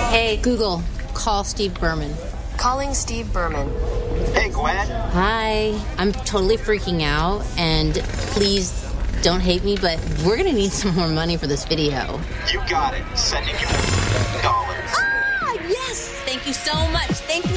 Hey, Google, call Steve Berman. Calling Steve Berman. Hey, Gwen. Hi. I'm totally freaking out, and please don't hate me, but we're going to need some more money for this video. You got it. Sending you $. Ah, yes! Thank you so much. Thank you